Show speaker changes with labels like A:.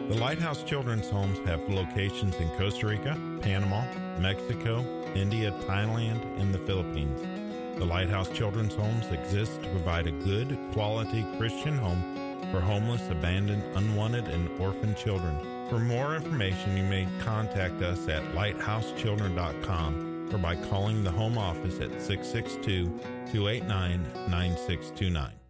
A: The Lighthouse Children's Homes have locations in Costa Rica, Panama, Mexico, India, Thailand, and the Philippines. The Lighthouse Children's Homes exist to provide a good, quality Christian home for homeless, abandoned, unwanted, and orphaned children. For more information, you may contact us at lighthousechildren.com or by calling the home office at 662-289-9629.